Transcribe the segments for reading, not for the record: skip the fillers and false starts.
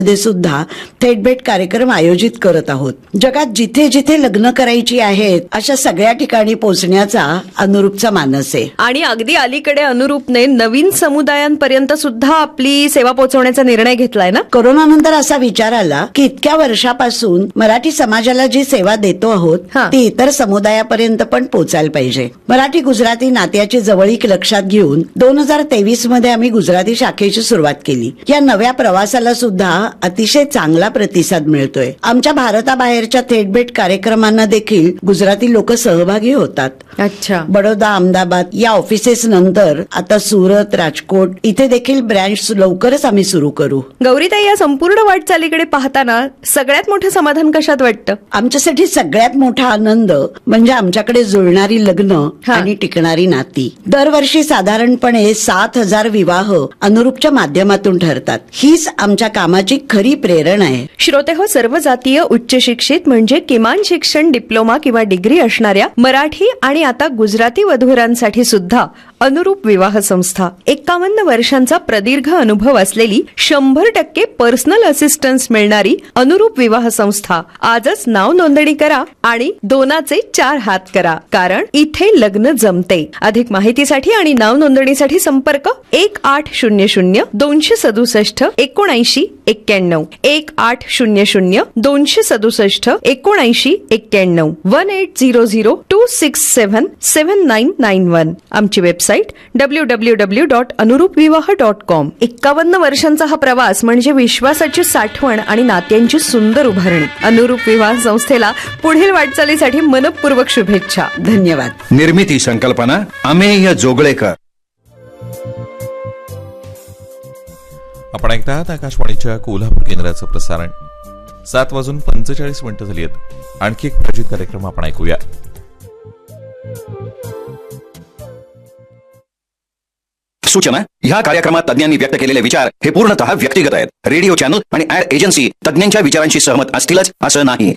मध्ये सुद्धा थेट भेट कार्यक्रम आयोजित करत आहोत. जगात जिथे जिथे लग्न करायची आहेत अशा सगळ्या ठिकाणी पोहोचण्याचा अनुरूपचा मानस आहे. आणि अगदी अलीकडे अनुरूपने नवीन समुदायांपर्यंत सुद्धा आपली सेवा पोहोचवण्याचा निर्णय घेतलाय ना. कोरोनानंतर असा विचार आला की इतक्या वर्षापासून मराठी समाजाला जी सेवा देतो आहोत ती इतर समुदायापर्यंत पण पोहोचायला पाहिजे. मराठी गुजराती नात्याची जवळीक लक्षात घेऊन 2023 मध्ये आम्ही गुजराती शाखेची सुरुवात केली. या नव्या प्रवासाला सुद्धा अतिशय चांगला प्रतिसाद मिळतोय. आमच्या भारताबाहेरच्या थेट भेट कार्यक्रमांना देखील गुजराती लोक सहभागी होतात. अच्छा. बडोदा, अहमदाबाद या ऑफिसेस नंतर आता सुरत, राजकोट इथे देखील ब्रँच लवकरच आम्ही सुरू करू. गौरीताई, या संपूर्ण वाटचालीकडे पाहताना सगळ्यात मोठं समाधान कशात वाटतं? आमच्यासाठी सगळ्यात मोठा आनंद म्हणजे आमच्याकडे जुळणारी लग्न आणि टिकणारी नाती. दरवर्षी साधारणपणे 7,000 विवाह अनुरूपच्या माध्यमातून ठरतात. हीच आमच्या कामाची खरी प्रेरणा आहे. श्रोतेहो, सर्व जातीय उच्च शिक्षित म्हणजे किमान शिक्षण डिप्लोमा किंवा डिग्री असणाऱ्या मराठी आणि आता गुजराती वधूवरांसाठी सुद्धा अनुरूप विवाह संस्था, 51 वर्षांचा प्रदीर्घ अनुभव असलेली 100% पर्सनल असिस्टन्स मिळणारी अनुरूप विवाह संस्था. आजच नाव नोंदणी करा आणि दोनाचे 4 हात करा, कारण इथे लग्न जमते. अधिक माहितीसाठी आणि नाव नोंदणीसाठी संपर्क 1800 267 79 91 1800 267 79 91 1800 267 7991. आमची वेबसाईट www.anurupvivaha.com. 51 वर्षांचा हा प्रवास म्हणजे विश्वासाची साठवण आणि नात्यांची सुंदर उभारणी. अनुरूप विवाह संस्थेला पुढील वाटचालीसाठी मनपूर्वक शुभेच्छा. धन्यवाद. निर्मिती संकल्पना अमेय जोगळेकर. आपण ऐकता आहात आकाशवाणीच्या कोल्हापूर केंद्राचं प्रसारण. 7:45 झाली आहेत. आणखी एक प्रायोजित कार्यक्रम आपण ऐकूया. सूचना: ह्या कार्यक्रमात तज्ञांनी व्यक्त केलेले विचार हे पूर्णतः व्यक्तिगत आहेत. रेडिओ चॅनल आणि ऍड एजन्सी तज्ञांच्या विचारांशी सहमत असतीलच असं नाही.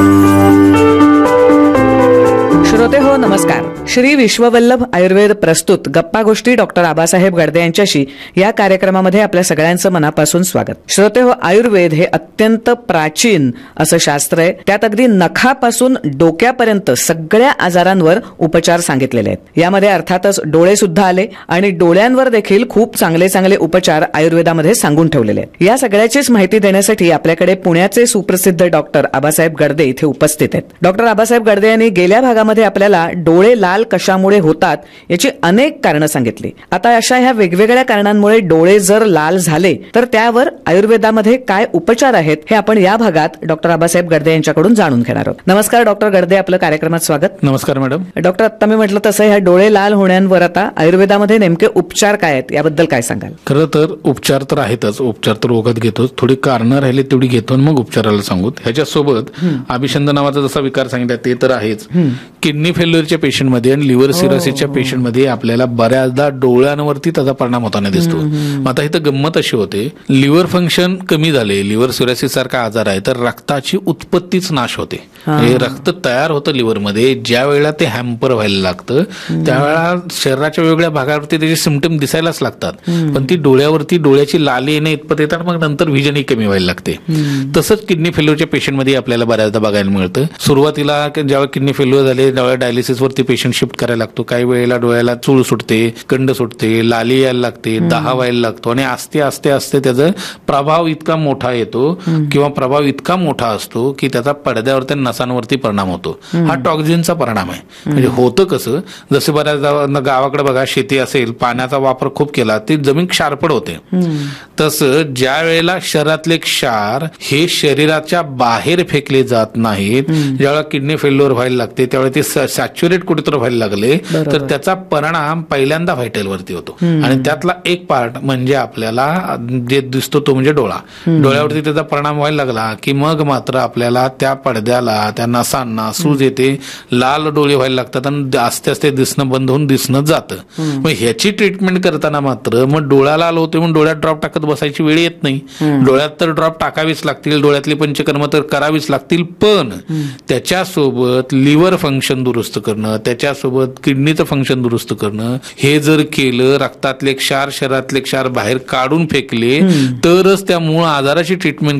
श्रोते हो, नमस्कार. श्री विश्ववल्लभ आयुर्वेद प्रस्तुत गप्पा गोष्टी डॉक्टर आबासाहेब गडदे यांच्याशी या कार्यक्रमामध्ये आपल्या सगळ्यांचं मनापासून स्वागत. श्रोते हो, आयुर्वेद हे अत्यंत प्राचीन असं शास्त्र आहे. त्यात अगदी नखापासून डोक्यापर्यंत सगळ्या आजारांवर उपचार सांगितलेले आहेत. यामध्ये अर्थातच डोळे सुद्धा आले आणि डोळ्यांवर देखील खूप चांगले चांगले उपचार आयुर्वेदामध्ये सांगून ठेवलेले आहेत. या सगळ्याचीच माहिती देण्यासाठी आपल्याकडे पुण्याचे सुप्रसिद्ध डॉक्टर आबासाहेब गडदे इथे उपस्थित आहेत. डॉक्टर आबासाहेब गडदे यांनी गेल्या भागामध्ये आपल्याला डोळे लाल कशामुळे होतात याची अनेक कारणं सांगितली. आता अशा ह्या वेगवेगळ्या कारणांमुळे डोळे जर लाल झाले तर त्यावर आयुर्वेदामध्ये काय उपचार आहेत हे आपण या भागात डॉक्टर आबासाहेब गडदे यांच्याकडून जाणून घेणार आहोत. नमस्कार डॉक्टर गडदे, आपलं कार्यक्रमात स्वागत. नमस्कार मॅडम. डॉक्टर, आता मी म्हटलं तसं ह्या डोळे लाल होण्यावर आता आयुर्वेदामध्ये नेमके उपचार काय आहेत याबद्दल काय सांगाल? खरं तर उपचार तर आहेतच. उपचार तर ओघात घेतोच. थोडी कारणं राहिले तेवढी घेतो मग उपचाराला सांगूत. ह्याच्यासोबत अभिषंद नावाचा जसा विकार सांगितला ते तर आहेच. किडनी फेल्युअरच्या पेशंटमध्ये आणि लिव्हर सिरोसिसच्या पेशंटमध्ये आपल्याला बऱ्याचदा डोळ्यांवरती त्याचा परिणाम होताना दिसतो. आता इथं गंमत अशी होते, लिव्हर फंक्शन कमी झाले, लिव्हर सिरोसिस सारखा आजार आहे तर रक्ताची उत्पत्तीच नाश होते. रक्त तयार होतं लिव्हरमध्ये. ज्या वेळेला ते हॅम्पर व्हायला लागतं त्यावेळेला शरीराच्या वेगवेगळ्या भागावरती त्याचे सिम्पटम दिसायलाच लागतात. पण ती डोळ्यावरती डोळ्याची लाली येणे इतपत येतात, मग नंतर व्हिजनही कमी व्हायला लागते. तसंच किडनी फेल्युअरच्या पेशंटमध्ये आपल्याला बऱ्याचदा बघायला मिळतं. सुरुवातीला जेव्हा किडनी फेल्युअर झाले डोळ्या डायलिसिसवरती पेशंट शिफ्ट करायला लागतो. काही वेळेला डोळ्याला चूळ सुटते, कंड सुटते, लाली यायला लागते, दाहा व्हायला लागतो आणि आस्ते आस्ते आस्ते त्याचा प्रभाव इतका मोठा येतो किंवा प्रभाव इतका मोठा असतो की त्याचा पडद्यावरती नसांवरती परिणाम होतो. हा टॉक्झिनचा परिणाम आहे. म्हणजे होतं कसं, जसं बऱ्याचदा गावाकडे बघा शेती असेल, पाण्याचा वापर खूप केला ती जमीन क्षारपड होते. तसं ज्या वेळेला शरीरातले क्षार हे शरीराच्या बाहेर फेकले जात नाहीत, ज्यावेळेला किडनी फेल्युअर व्हायला लागते त्यावेळेला ते सॅच्युरेट कुठेतरी व्हायला लागले तर त्याचा परिणाम पहिल्यांदा व्हायटलवरती होतो. आणि त्यातला एक पार्ट म्हणजे आपल्याला जे दिसतो तो म्हणजे डोळा. डोळ्यावरती त्याचा परिणाम व्हायला लागला की मग मात्र आपल्याला त्या पडद्याला, त्या नसांना सूज येते, लाल डोळे व्हायला लागतात आणि आस्ते आस्ते दिसणं बंद होऊन दिसणं जातं. मग ह्याची ट्रीटमेंट करताना मात्र मग डोळा लाल होते म्हणून डोळ्यात ड्रॉप टाकत बसायची वेळ येत नाही. डोळ्यात तर ड्रॉप टाकावीच लागतील, डोळ्यातली पंचकर्म तर करावीच लागतील, पण त्याच्यासोबत लिव्हर फंक्शन दुरुस्त करणं, त्याच्यासोबत किडनीचं फंक्शन दुरुस्त करणं, हे जर केलं, रक्तातले क्षार, शरीरातले क्षार बाहेर काढून फेकले तरच त्या मूळ आजाराची ट्रीटमेंट